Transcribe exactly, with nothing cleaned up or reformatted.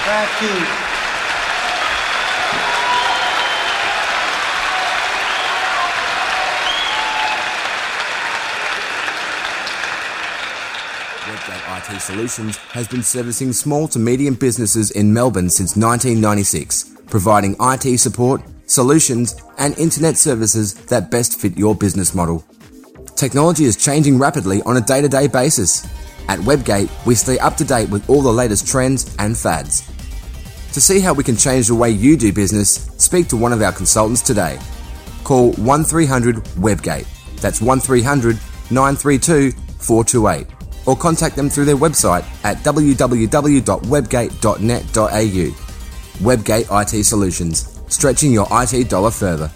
Thank you. Webgate I T Solutions has been servicing small to medium businesses in Melbourne since nineteen ninety-six, providing I T support, solutions, and internet services that best fit your business model. Technology is changing rapidly on a day-to-day basis. At Webgate, we stay up to date with all the latest trends and fads. To see how we can change the way you do business, speak to one of our consultants today. Call one three hundred Webgate. That's one three hundred nine three two four two eight. Or contact them through their website at w w w dot webgate dot net dot a u. Webgate I T Solutions, stretching your I T dollar further.